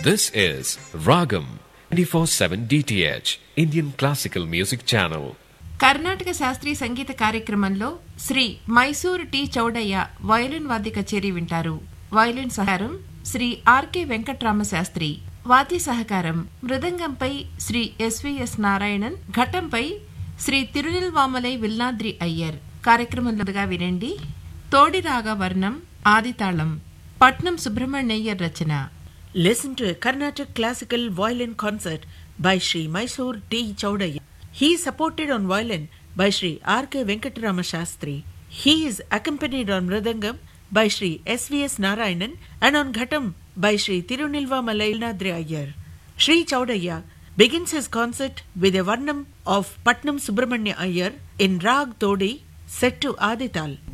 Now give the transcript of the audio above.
This is Ragam 24/7 DTH Indian Classical Music Channel. Karnataka శాస్త్రీయ సంగీత కార్యక్రమంలో Shri Mysuru T Chowdaiah violin వాద్య కచేరీ వింటారు. వయలిన్ సహకారం శ్రీ ఆర్కే వెంకట్రామ శాస్త్రి. వాద్య సహకారం మృదంగంపై శ్రీ ఎస్విఎస్ నారాయణన్, ఘటంపై శ్రీ తిరునెల్వామలై విల్నాద్రి అయ్యర్. కార్యక్రమంలో వినండి తోడి రాగ వర్ణం ఆదితాళం, పట్నం సుబ్రహ్మణ్యయ్యర్ రచన. Listen to a Carnatic classical violin concert by Sri Mysore T. Chaudaya. He is supported on violin by Sri R.K. Venkatarama Shastri. He is accompanied on mridangam by Sri S.V.S. Narayanan and on ghatam by Sri Tirunilvamalai Vilnadri Ayyar. Sri Chaudaya begins his concert with a varnam of Patnam Subramanya Ayyar in Rag Todi set to Adital.